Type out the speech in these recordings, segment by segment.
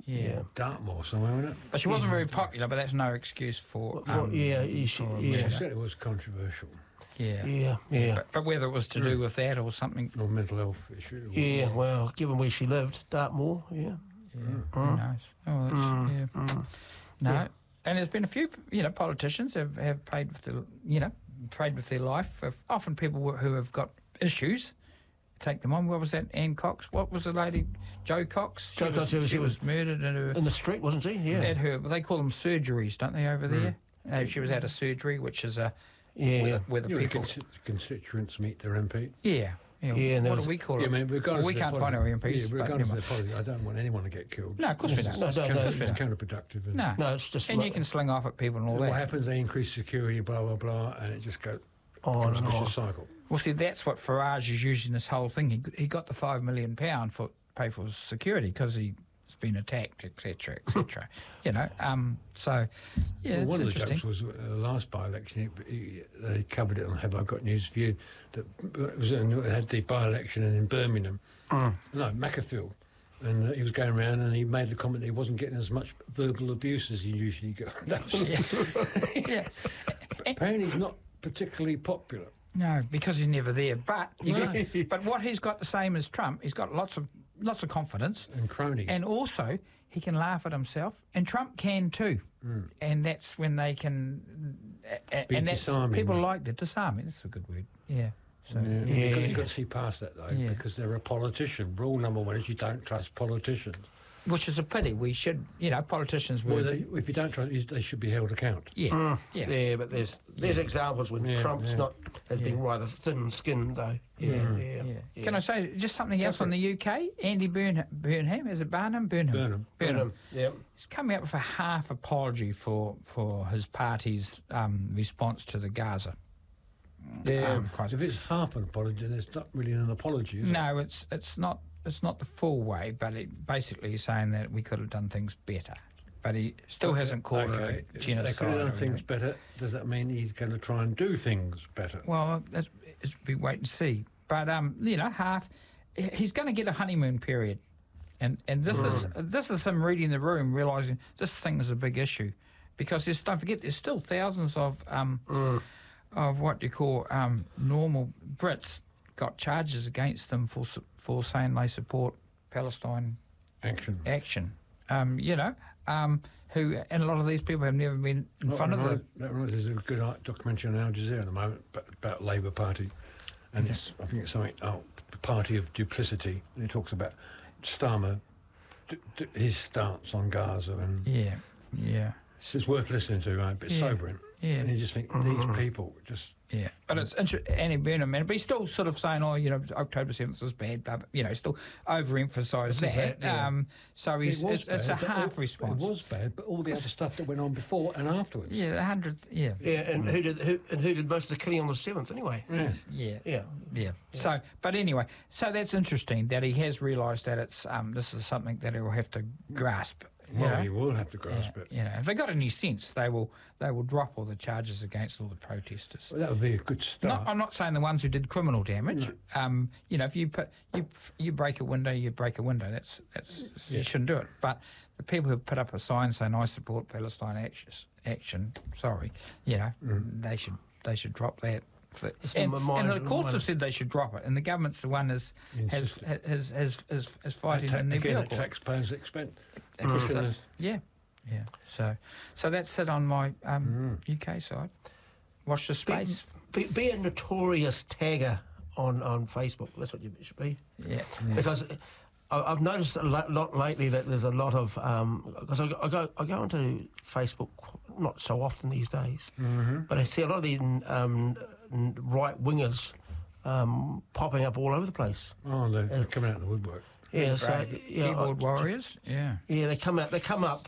Yeah. Dartmoor somewhere, wasn't it? But she wasn't very popular, but that's no excuse for... It certainly was controversial. But whether it was to do with that or something... Or mental health issue. Yeah, well, given where she lived, Dartmoor, who knows? Oh, No, and there's been a few, politicians have played with their life. Often people who have got issues take them on. What was that? Anne Cox? What was the lady? Jo Cox? She was murdered in the street, wasn't she? Yeah. At her, they call them surgeries, don't they, over there? She was at a surgery, which is where the people... constituents meet their MP. Yeah. What do we call it? We can't find our MPs. Yeah, regardless of their policy, I don't want anyone to get killed. No, of course we don't. It's counterproductive. No, it's just... And you can sling off at people and all that. What happens, they increase security, blah, blah, blah, and it just goes... On and on. Cycle. Well, see, that's what Farage is using this whole thing. He got the £5 million to pay for his security because he's been attacked, etc., etc. So, it's one of the interesting. jokes was the last by-election, they covered it on Have I Got News for You, that it had the by-election in Birmingham. No, Macclesfield. And he was going around and he made the comment that he wasn't getting as much verbal abuse as he usually got. Apparently he's not particularly popular. No, because he's never there. But but what he's got the same as Trump, he's got lots of confidence and crony, and also he can laugh at himself, and Trump can too. And that's when they can, and that's disarming. People like it. Disarming. That's a good word. Yeah. So you've got to see past that though, because they're a politician. Rule number one is you don't trust politicians. Which is a pity. We should, politicians... if you don't trust, they should be held account. Yeah, but there's examples when Trump's has been rather thin-skinned, though. Can I say just something else on the UK? Andy Burnham, is it Burnham? Burnham. Yeah. He's coming up with a half apology for his party's response to the Gaza. If it's half an apology, then it's not really an apology, is it? No, it's not. It's not the full way, but it basically is saying that we could have done things better. But he still hasn't called it a genocide. They could have done things better. Does that mean he's going to try and do things better? Well, we wait and see. But he's going to get a honeymoon period, and this is him reading the room, realising this thing is a big issue, because don't forget there's still thousands of what you call normal Brits got charges against them for saying they support Palestine action. Who, and a lot of these people have never been in front of them. There's a good documentary on Al Jazeera at the moment about Labour Party, and I think it's something, the Party of Duplicity, and it talks about Starmer, his stance on Gaza, and it's worth listening to, right? But sobering. Yeah. And you just think, these people just... Yeah, but it's interesting, Andy Burnham, but he's still sort of saying, October 7th was bad, but, still overemphasised that. So it's a half response. It was bad, but all the other stuff that went on before and afterwards. Yeah, the hundreds, Yeah, and who did most of the killing on the 7th anyway? Yeah. So, but anyway, so that's interesting that he has realised that it's this is something that he'll have to grasp. He will have to grasp it. If they got any sense, they will drop all the charges against all the protesters. Well, that would be a good start. I'm not saying the ones who did criminal damage. No. If you break a window, you break a window. That's you shouldn't do it. But the people who put up a sign saying I support Palestine action, they should drop that. And the courts have said they should drop it, and the government's the one has fighting in the vehicle. At taxpayers' expense. So that's it on my UK side. Watch the space. Be a notorious tagger on Facebook. That's what you should be. Yeah. Because I've noticed a lot lately that there's a lot of because I go onto Facebook not so often these days, but I see a lot of these right wingers popping up all over the place. Oh, they're coming out of the woodwork. Yeah, so keyboard warriors. Yeah, they come up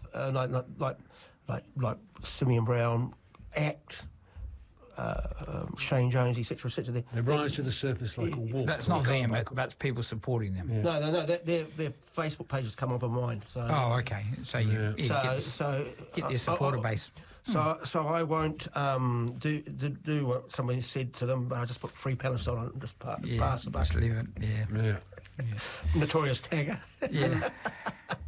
like Simeon Brown, ACT. Shane Jones, etc., etc. They rise to the surface like a wolf. That's not them, that's people supporting them. Yeah. No, their Facebook pages come up on mine. So. Oh, okay. So get their supporter base. So I won't do what somebody said to them, but I just put Free Palestine on it and just pass the buck. Just leave it. Yeah. Notorious tagger. Yeah.